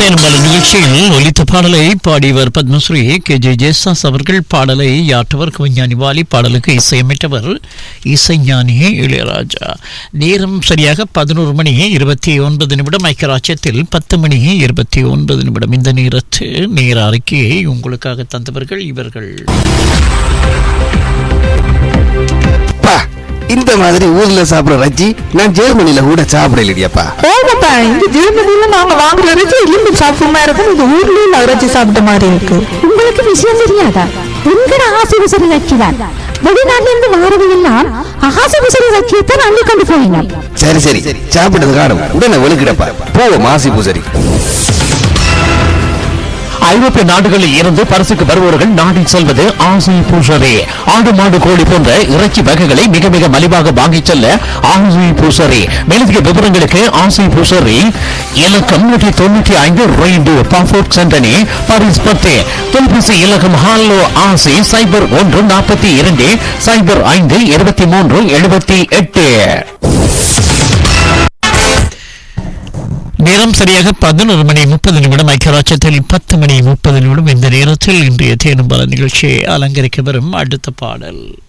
தேனும்பல நிகழ்ச்சியில் ஒலித்த பாடலை பாடியவர் பத்மஸ்ரீ KJ ஜெயசாஸ் அவர்கள். பாடலை யாற்றவர் கவிஞானி வாலி. பாடலுக்கு இசையமைத்தவர் இசைஞானி இளையராஜா. நேரம் சரியாக 11:29 ஐக்கியராஜ்யத்தில் 10:29. இந்த நேரத்தில் நேர அறிக்கையை உங்களுக்காக தந்தவர்கள் இவர்கள். இந்த மாதிரி ஊர்ல சாப்பிடுற ரஜ்ஜி நான் ஜெர்மனில கூட சாப்பிடலையாப்பா. ஓமாப்பா, இந்த ஜெர்மனில நாங்க வாங்குற ரஜ்ஜி எலும்பு சாப்பிடுமா இருக்கும். இந்த ஊர்லயும் ரஜ்ஜி சாப்பிட்ட மாதிரி இருக்கு. உங்களுக்கு விஷயம் தெரியாதா? எங்கட ஆசிபுசரி ரஜ்ஜிதான் வெளிநாட்டுல இருந்து வாரவையெல்லாம் ஆசிபுசரி ரஜ்ஜியத்தான் அள்ளி கொண்டு போயினார். சரி சரி, சாப்பிட்டது காணும் உடனே ஒழுக்கிடப்பா. போவோம் ஆசிபுசரி. ஐரோப்பிய நாடுகளில் இருந்து பரிசுக்கு வருபவர்கள் நாடி செல்வது ஆசை பூசரே. ஆடு மாடு கோழி போன்ற இறைச்சி வகைகளை மிக மிக மலிவாக வாங்கிச் செல்ல ஆசை பூசரே. மேலதிக விவரங்களுக்கு ஆசை பூசரே இலக்கம் 195 ரெய்டு பாஃபோர்ட் சென்டனி பாரிஸ் 10. தொலைபேசி இலக்கம் ஹாலோ ஆசை 0142 05 23 78. நேரம் சரியாக 11:30 ஐக்கியராஜ்யத்தில் 10:30. இந்த நேரத்தில் இன்றைய தேனும்பல நிகழ்ச்சியை அலங்கரிக்க வரும் அடுத்த பாடல்.